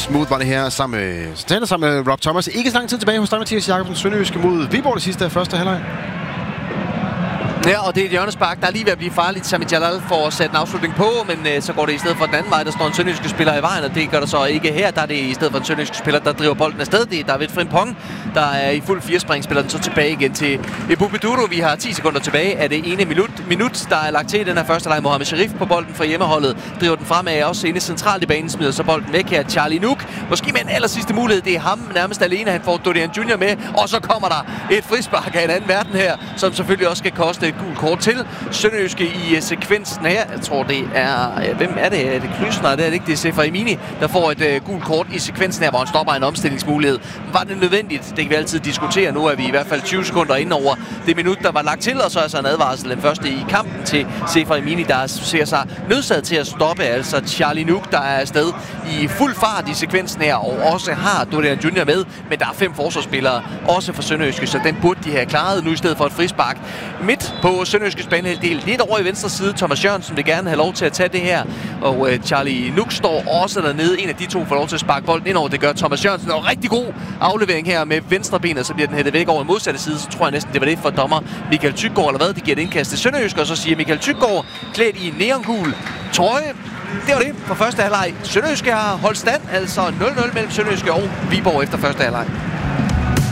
Smooth var det her sammen med Rob Thomas. Ikke så lang tid tilbage hos dig, Mathias Jakobsen. Sønderjyske mod Viborg det sidste af første halvleg. Ja, og det er et hjørnespark, der er lige ved at blive farligt. Sami Jalal får sat en afslutning på, men så går det i stedet for den anden vej. Der står en sønderjyske spiller i vejen, og det gør der så ikke her. Der er det i stedet for en sønderjyske spiller, der driver bolden afsted. Det er David Frimpong, der er i fuld firespring, spiller den så tilbage igen til Ebubeduro. Vi har 10 sekunder tilbage af det ene minut, der er lagt til i den her første leg. Mohamed Sharif på bolden fra hjemmeholdet. Driver den fremad, også inde centralt i banen, smider så bolden væk her. Charlie Nook, måske med en aller sidste mulighed. Det er ham nærmest alene. Han får Dodian Junior med, og så kommer der et frispark af en anden verden her, som selvfølgelig også skal koste et gult kort til Sønderjyske i sekvensen her. Jeg tror, det er... hvem er det? Er det Klysner? Det er det ikke. Det er Sefer Emini, der får et gult kort i sekvensen her, hvor han stopper en omstillingsmulighed. Var det nødvendigt? Det kan vi altid diskutere. Nu er vi i hvert fald 20 sekunder inde over det minut, der var lagt til, og så er så en advarsel den første i kampen til Sefer Emini, der ser sig nødsaget til at stoppe. Altså Charlie Nook, der er afsted i fuld fart i sekvensen her, og også har Dodian Junior med, men der er 5 forsvarsspillere, også for Sønderjyske, så den burde de have klaret nu i stedet for et frispark. Midt på Sønderjyskes banehalvdel, lidt over i venstre side, Thomas Jørgensen vil gerne have lov til at tage det her, og Charlie Nook står også dernede. En af de to får lov til at sparke bolden ind over. Det gør Thomas Jørgensen, og rigtig god aflevering her med venstre benet, så bliver den hættet væk over i modsatte side. Så tror jeg næsten, det var det for dommer Michael Tyggaard, eller hvad? De giver et indkast til Sønderjyske, og så siger Michael Tyggaard, klædt i neongul trøje. Det var det for første halvleg. Sønderjyske har holdt stand, altså 0-0 mellem Sønderjyske og Viborg efter første halvleg.